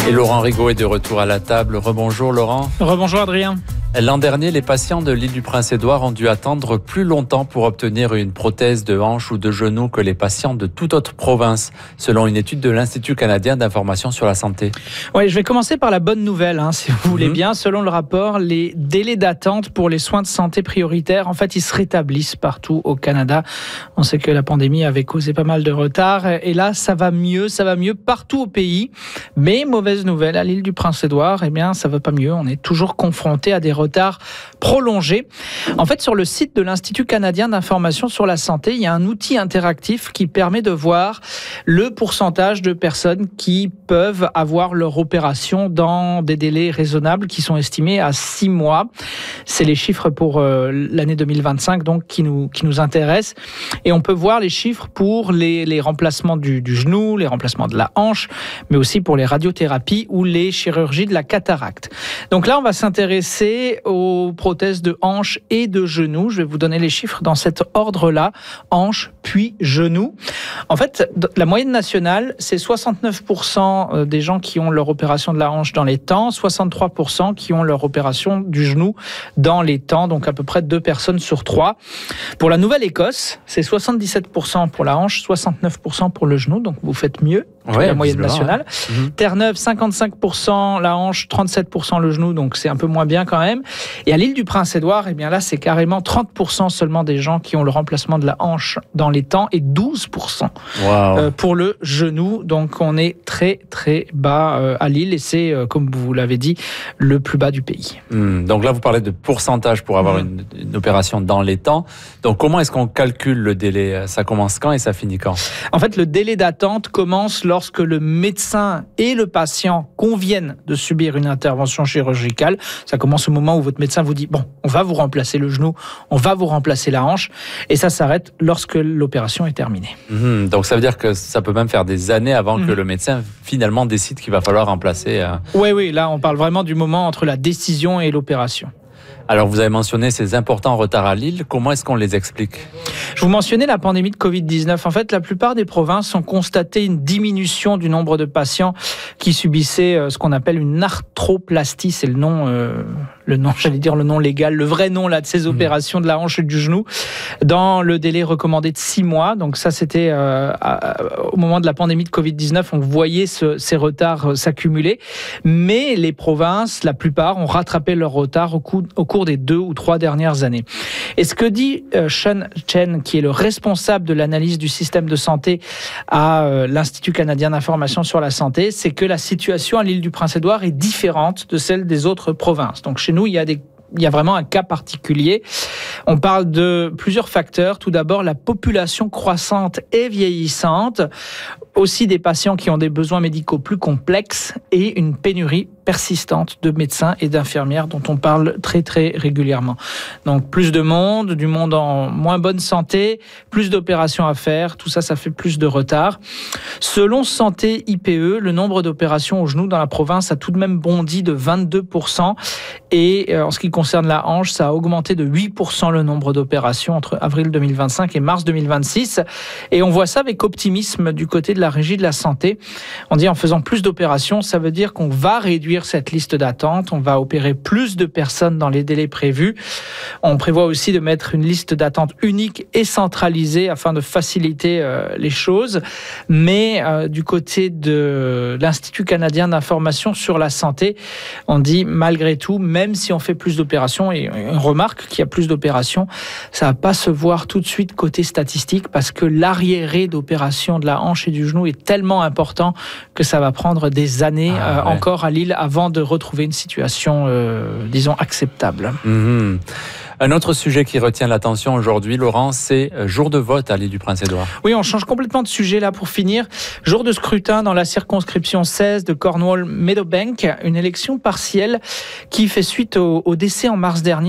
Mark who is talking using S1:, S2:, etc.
S1: Et Laurent Rigaud est de retour à la table. Rebonjour Laurent.
S2: Rebonjour Adrien.
S1: L'an dernier, les patients de l'île du Prince-Édouard ont dû attendre plus longtemps pour obtenir une prothèse de hanche ou de genou que les patients de toute autre province, selon une étude de l'Institut canadien d'information sur la santé.
S2: Oui, je vais commencer par la bonne nouvelle, si vous voulez bien. Selon le rapport, les délais d'attente pour les soins de santé prioritaires, en fait, ils se rétablissent partout au Canada. On sait que la pandémie avait causé pas mal de retard. Et là, ça va mieux partout au pays. Mais mauvaise nouvelle, à l'île du Prince-Édouard, ça va pas mieux. On est toujours confronté à des retards prolongés. En fait, sur le site de l'Institut canadien d'information sur la santé, il y a un outil interactif qui permet de voir le pourcentage de personnes qui peuvent avoir leur opération dans des délais raisonnables qui sont estimés à 6 mois. C'est les chiffres pour l'année 2025 donc qui nous intéressent. Et on peut voir les chiffres pour les remplacements du genou, les remplacements de la hanche, mais aussi pour les radiothérapies ou les chirurgies de la cataracte. Donc là, on va s'intéresser aux prothèses de hanche et de genou. Je vais vous donner les chiffres dans cet ordre-là. Hanche, puis genou. En fait, la moyenne nationale, c'est 69% des gens qui ont leur opération de la hanche dans les temps, 63% qui ont leur opération du genou dans les temps, donc à peu près 2 personnes sur 3. Pour la Nouvelle-Écosse, c'est 77% pour la hanche, 69% pour le genou, donc vous faites mieux que la moyenne nationale. Terre-Neuve, 55% la hanche, 37% le genou, donc c'est un peu moins bien quand même. Et à l'île du Prince-Édouard, là, c'est carrément 30% seulement des gens qui ont le remplacement de la hanche dans les temps et 12% pour le genou. Donc on est très très bas à l'île et c'est, comme vous l'avez dit, le plus bas du pays.
S1: Donc là, vous parlez de pourcentage pour avoir une opération dans les temps. Donc comment est-ce qu'on calcule le délai ? Ça commence quand et ça finit quand ?
S2: En fait, le délai d'attente commence lorsque le médecin et le patient conviennent de subir une intervention chirurgicale. Ça commence au moment où votre médecin vous dit « Bon, on va vous remplacer le genou, on va vous remplacer la hanche » et ça s'arrête lorsque l'opération est terminée.
S1: Donc ça veut dire que ça peut même faire des années avant que le médecin finalement décide qu'il va falloir remplacer...
S2: Oui, là on parle vraiment du moment entre la décision et l'opération.
S1: Alors, vous avez mentionné ces importants retards à Lille. Comment est-ce qu'on les explique ?
S2: Je vous mentionnais la pandémie de Covid-19. En fait, la plupart des provinces ont constaté une diminution du nombre de patients qui subissaient ce qu'on appelle une arthroplastie. C'est le nom, j'allais dire le nom légal, le vrai nom là de ces opérations de la hanche et du genou, dans le délai recommandé de 6 mois. Donc ça, c'était au moment de la pandémie de Covid-19. On voyait ces retards s'accumuler. Mais les provinces, la plupart, ont rattrapé leur retard au cours des 2 ou 3 dernières années. Et ce que dit Sean Chen, qui est le responsable de l'analyse du système de santé à l'Institut canadien d'information sur la santé, c'est que la situation à l'île du Prince-Édouard est différente de celle des autres provinces. Donc chez nous, il y a vraiment un cas particulier. On parle de plusieurs facteurs. Tout d'abord, la population croissante et vieillissante, aussi des patients qui ont des besoins médicaux plus complexes et une pénurie persistante de médecins et d'infirmières dont on parle très très régulièrement. Donc plus de monde, du monde en moins bonne santé, plus d'opérations à faire, tout ça, ça fait plus de retard. Selon Santé IPE, le nombre d'opérations au genou dans la province a tout de même bondi de 22% et en ce qui concerne la hanche, ça a augmenté de 8% le nombre d'opérations entre avril 2025 et mars 2026 et on voit ça avec optimisme du côté de la Régie de la santé. On dit en faisant plus d'opérations, ça veut dire qu'on va réduire cette liste d'attente, on va opérer plus de personnes dans les délais prévus. On prévoit aussi de mettre une liste d'attente unique et centralisée afin de faciliter les choses. Mais du côté de l'Institut canadien d'information sur la santé, on dit malgré tout, même si on fait plus d'opérations, et on remarque qu'il y a plus d'opérations, ça va pas se voir tout de suite côté statistique parce que l'arriéré d'opérations de la hanche et du genou est tellement important que ça va prendre des années encore à Lille avant de retrouver une situation, disons, acceptable.
S1: Un autre sujet qui retient l'attention aujourd'hui, Laurent, c'est jour de vote à l'île du Prince-Édouard.
S2: Oui, on change complètement de sujet là pour finir. Jour de scrutin dans la circonscription 16 de Cornwall-Meadowbank, une élection partielle qui fait suite au décès en mars dernier